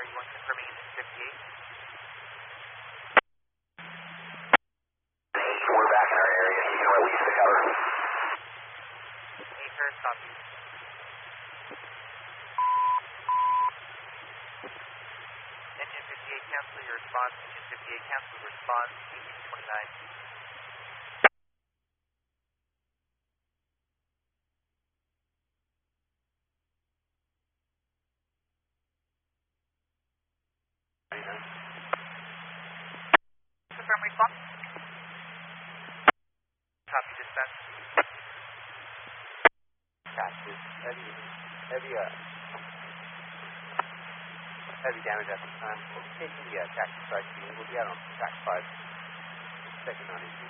are you going to confirm Unit 58? We're back in our area. You can release the cover. Acres, copy. Engine 58, cancel your response. Engine 58, cancel your response. Unit 29. Confirm response. Copy dispatch. Cactus, heavy damage at this time. We'll be taking the Cactus side to you. We'll be out on track 5. Second on easy.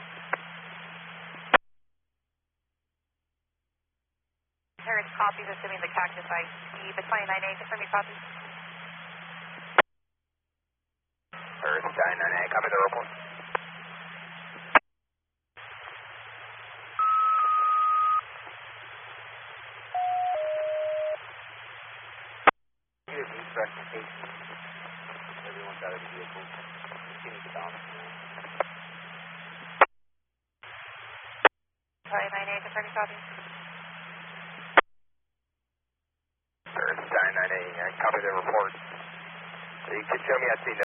Harris copies, assuming the Cactus IC, the 29A, confirm your copy. Earth 29A, copy the report. Give me fragmentation. Everyone's out of the vehicle. Continue to balance now. 29A, confirm your copy. Earth 29A, copy the report. So you can show me at the